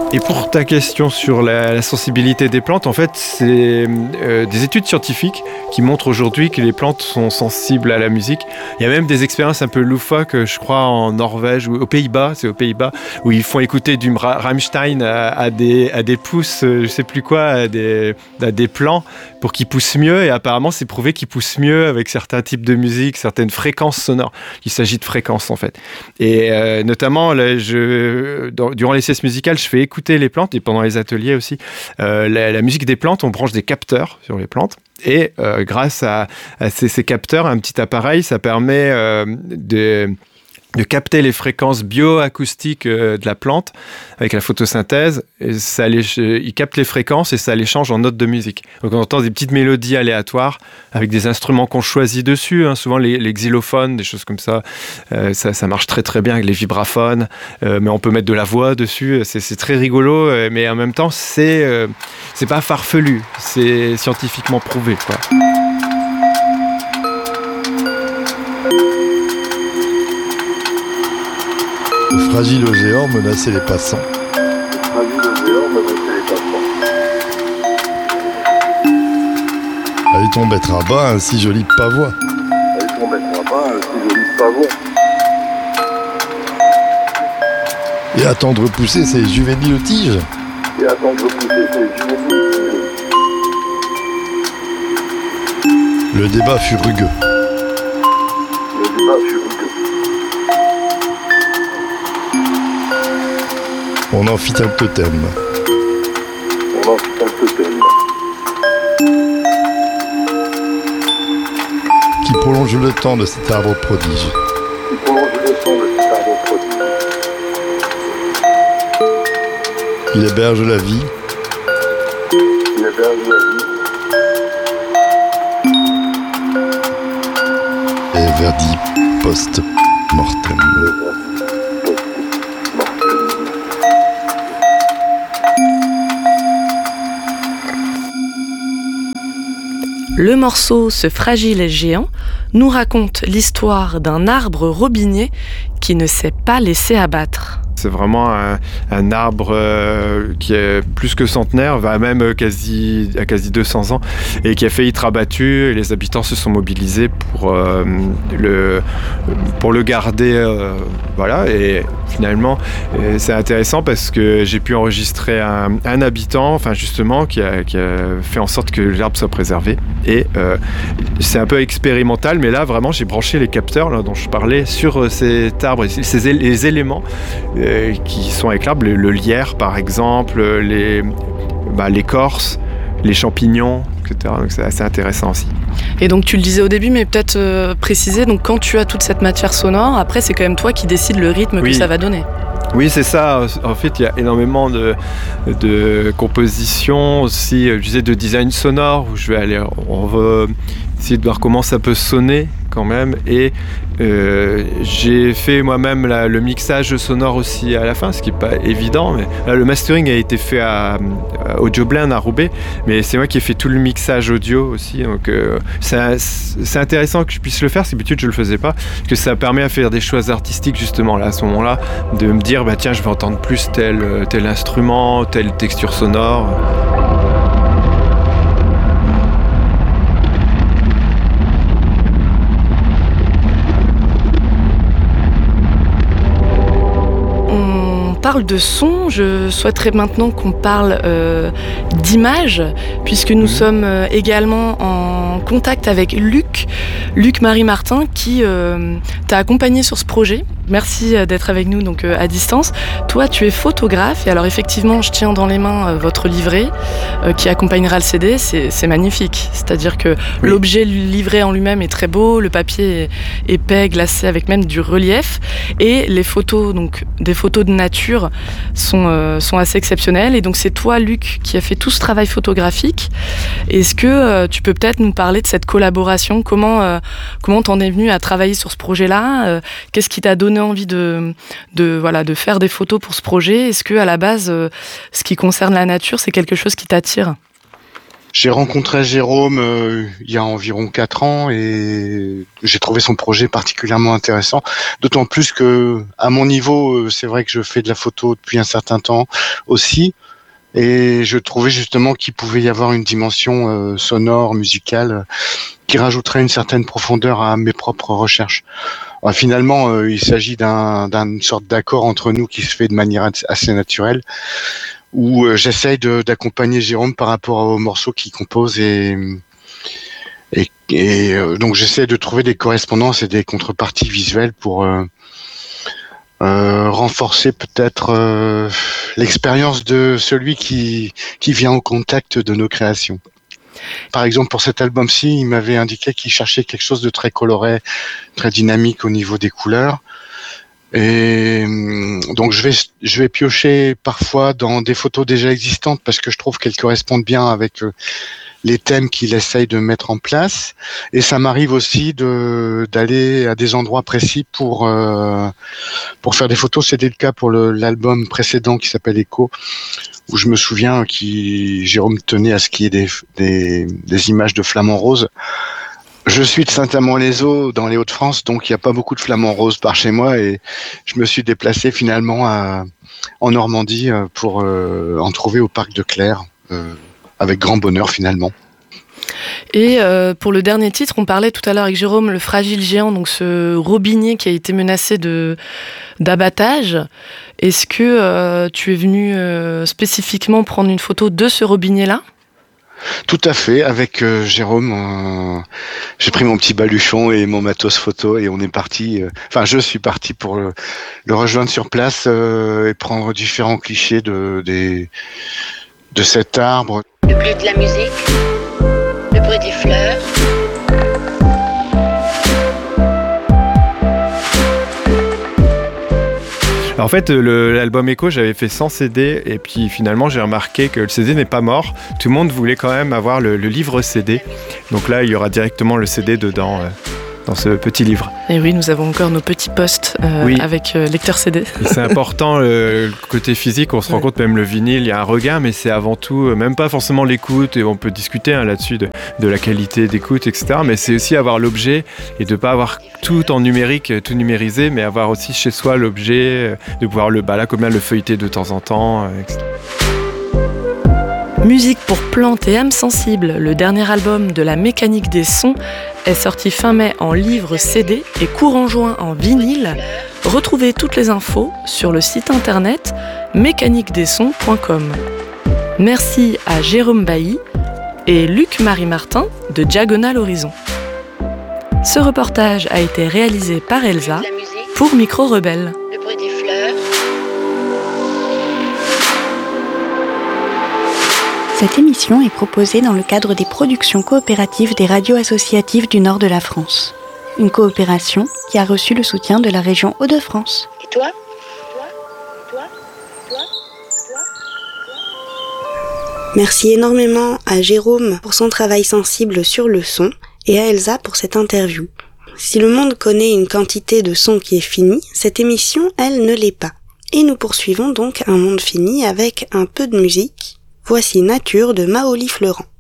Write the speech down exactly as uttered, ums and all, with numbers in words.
Et pour ta question sur la, la sensibilité des plantes, en fait, c'est euh, des études scientifiques qui montrent aujourd'hui que les plantes sont sensibles à la musique. Il y a même des expériences un peu loufoques, je crois, en Norvège ou aux Pays-Bas, c'est aux Pays-Bas, où ils font écouter du Rammstein à, à, des, à des pousses, je sais plus quoi, à des, à des plants pour qu'ils poussent mieux. Et apparemment, c'est prouvé qu'ils poussent mieux avec certains types de musique, certaines fréquences sonores. Il s'agit de fréquences, en fait. Et euh, notamment, là, je, dans, durant les siestes musicales, je fais écouter les plantes et pendant les ateliers aussi. Euh, la, la musique des plantes, on branche des capteurs sur les plantes. Et euh, grâce à, à ces, ces capteurs, un petit appareil, ça permet euh, de... de capter les fréquences bioacoustiques de la plante avec la photosynthèse. Et ça les, il capte les fréquences et ça les change en notes de musique. Donc on entend des petites mélodies aléatoires avec des instruments qu'on choisit dessus, hein, souvent les, les xylophones, des choses comme ça. Euh, ça. Ça marche très très bien avec les vibraphones, euh, mais on peut mettre de la voix dessus. C'est, c'est très rigolo, euh, mais en même temps, c'est, euh, c'est pas farfelu. C'est scientifiquement prouvé, quoi. Le fragile géant menaçait les passants. Le fragile géant menaçait les passants. Allait-on mettre à bas un si joli pavois? Allait-on mettre à bas un si joli pavois? Et attendre pousser ces juvéniles tiges? Et attendre pousser ces juvéniles tiges? Le débat fut rugueux. Le débat fut rugueux. On en fit un totem. On en fit un totem. Qui prolonge le temps de cet arbre prodige. Qui prolonge le temps de cet arbre prodige. Il héberge la vie. Il héberge la vie. Et verdit post-mortem. Le morceau « Ce fragile géant » nous raconte l'histoire d'un arbre robinier qui ne s'est pas laissé abattre. C'est vraiment un, un arbre euh, qui est plus que centenaire, va même quasi, à quasi deux cents ans, et qui a failli être abattu. Et les habitants se sont mobilisés pour, euh, le, pour le garder. Euh, voilà. Et finalement, euh, c'est intéressant parce que j'ai pu enregistrer un, un habitant, enfin justement, qui a, qui a fait en sorte que l'arbre soit préservé. Et euh, c'est un peu expérimental, mais là, vraiment, j'ai branché les capteurs là, dont je parlais sur cet arbre, ces, les éléments euh, qui sont avec l'arbre, le, le lierre par exemple, les, bah, l'écorce, les champignons, et cetera. Donc c'est assez intéressant aussi. Et donc tu le disais au début, mais peut-être euh, préciser, donc quand tu as toute cette matière sonore, après c'est quand même toi qui décides le rythme oui. que ça va donner. Oui, c'est ça. En fait, il y a énormément de, de compositions aussi, je disais, de design sonore, où je vais aller, on va essayer de voir comment ça peut sonner quand même. Et euh, j'ai fait moi-même la, le mixage sonore aussi à la fin, ce qui n'est pas évident. Mais, là, le mastering a été fait à, à Audioblend à Roubaix, mais c'est moi qui ai fait tout le mixage audio aussi. Donc euh, c'est, c'est intéressant que je puisse le faire, parce que d'habitude je ne le faisais pas, parce que ça permet à faire des choix artistiques justement là, à ce moment-là, de me dire bah, tiens, je vais entendre plus tel, tel instrument, telle texture sonore. Parle de son, je souhaiterais maintenant qu'on parle euh, d'images, puisque nous mmh. sommes euh, également en contact avec Luc, Luc Marie Martin, qui euh, t'a accompagné sur ce projet. Merci d'être avec nous donc euh, à distance. Toi, tu es photographe, et alors effectivement, je tiens dans les mains euh, votre livret euh, qui accompagnera le C D. C'est, c'est magnifique, c'est-à-dire que oui. l'objet livré en lui-même est très beau, le papier est épais, glacé, avec même du relief, et les photos, donc des photos de nature, sont, euh, sont assez exceptionnelles. Et donc c'est toi, Luc, qui a fait tout ce travail photographique. Est-ce que euh, tu peux peut-être nous parler de cette collaboration? Comment euh, comment t'en es venu à travailler sur ce projet-là? euh, Qu'est-ce qui t'a donné envie de, de, voilà, de faire des photos pour ce projet? Est-ce que à la base, euh, ce qui concerne la nature, c'est quelque chose qui t'attire? J'ai rencontré Jérôme euh, il y a environ quatre ans et j'ai trouvé son projet particulièrement intéressant. D'autant plus que, à mon niveau, c'est vrai que je fais de la photo depuis un certain temps aussi. Et je trouvais justement qu'il pouvait y avoir une dimension euh, sonore, musicale, euh, qui rajouterait une certaine profondeur à mes propres recherches. Alors, finalement, euh, il s'agit d'un, d'une sorte d'accord entre nous qui se fait de manière assez naturelle, où euh, j'essaye de, d'accompagner Jérôme par rapport aux morceaux qu'il compose et, et, et euh, donc j'essaie de trouver des correspondances et des contreparties visuelles pour euh, euh, renforcer peut-être euh, l'expérience de celui qui, qui vient au contact de nos créations. Par exemple, pour cet album-ci, il m'avait indiqué qu'il cherchait quelque chose de très coloré, très dynamique au niveau des couleurs. Et donc je vais je vais piocher parfois dans des photos déjà existantes parce que je trouve qu'elles correspondent bien avec les thèmes qu'il essaye de mettre en place. Et ça m'arrive aussi de d'aller à des endroits précis pour euh, pour faire des photos. C'était le cas pour le, l'album précédent qui s'appelle Echo, où je me souviens qui Jérôme tenait à ce qu'il y ait des des, des images de flamants roses. Je suis de Saint-Amand-les-Eaux dans les Hauts-de-France, donc il n'y a pas beaucoup de flamants roses par chez moi et je me suis déplacé finalement à, en Normandie pour euh, en trouver au parc de Clères, euh, avec grand bonheur finalement. Et euh, pour le dernier titre, on parlait tout à l'heure avec Jérôme, le fragile géant, donc ce robinier qui a été menacé de, d'abattage. Est-ce que euh, tu es venu euh, spécifiquement prendre une photo de ce robinier-là ? Tout à fait, avec euh, Jérôme, euh, j'ai pris mon petit baluchon et mon matos photo et on est parti, euh, enfin je suis parti pour le, le rejoindre sur place euh, et prendre différents clichés de, des, de cet arbre. Le bleu de la musique, le bruit des fleurs. En fait, le, l'album Echo, j'avais fait sans C D et puis finalement, j'ai remarqué que le C D n'est pas mort. Tout le monde voulait quand même avoir le, le livre C D. Donc là, il y aura directement le C D dedans, euh, dans ce petit livre. Et oui, nous avons encore nos petits postes euh, oui. avec euh, lecteur C D. Et c'est important, le, le côté physique. On se rend ouais. compte, même le vinyle, il y a un regain, mais c'est avant tout, euh, même pas forcément l'écoute. Et on peut discuter hein, là-dessus de, de la qualité d'écoute, et cetera. Mais c'est aussi avoir l'objet et de ne pas avoir tout en numérique, tout numérisé, mais avoir aussi chez soi l'objet, de pouvoir le, bah là, comme là, le feuilleter de temps en temps, et cetera. Musique pour plantes et âmes sensibles, le dernier album de la Mécanique des Sons est sorti fin mai en livre C D et courant juin en vinyle. Retrouvez toutes les infos sur le site internet mécanique des sons point com. Merci à Jérôme Bailly et Luc-Marie Martin de Diagonal Horizon. Ce reportage a été réalisé par Elsa pour Micro Rebelle. Le bruit des fleurs. Cette émission est proposée dans le cadre des productions coopératives des radios associatives du nord de la France. Une coopération qui a reçu le soutien de la région Hauts-de-France. Et toi ? Merci énormément à Jérôme pour son travail sensible sur le son et à Elsa pour cette interview. Si le monde connaît une quantité de sons qui est finie, cette émission, elle, ne l'est pas. Et nous poursuivons donc un monde fini avec un peu de musique. Voici Nature de Maoli Fleurant.